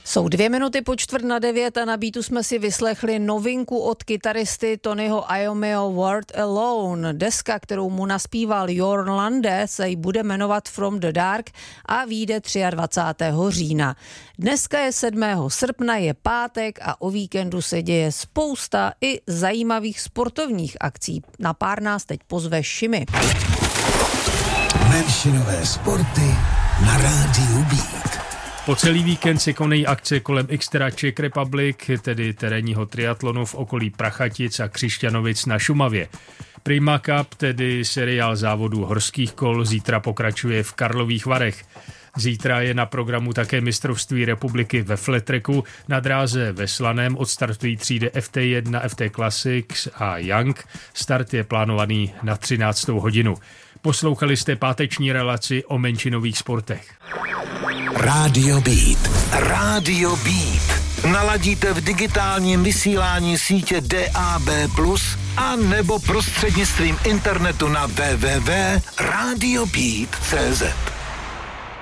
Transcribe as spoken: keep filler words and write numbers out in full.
Jsou dvě minuty po čtvrt na devět a na beatu jsme si vyslechli novinku od kytaristy Tonyho Iommiho World Alone. Deska, kterou mu naspíval Jörn Lande, se jí bude jmenovat From the Dark a vyjde dvacátého třetího října. Dneska je sedmého srpna, je pátek a o víkendu se děje spousta i zajímavých sportovních akcí. Na pár nás teď pozve Šimi. Menšinové sporty na rádiu Beat. Po celý víkend se konají akce kolem Xterra Czech Republic, tedy terénního triatlonu v okolí Prachatic a Křišťanovic na Šumavě. Prima Cup, tedy seriál závodů horských kol, zítra pokračuje v Karlových Varech. Zítra je na programu také mistrovství republiky ve flattracku. Na dráze ve Slaném odstartují třídy F T jedna, F T Classics a Young. Start je plánovaný na třináctou hodinu. Poslouchali jste páteční relaci o menšinových sportech. Rádio Beat. Rádio Beat. Naladíte v digitálním vysílání sítě D A B plus, a nebo prostřednictvím internetu na w w w tečka radio beat tečka c z.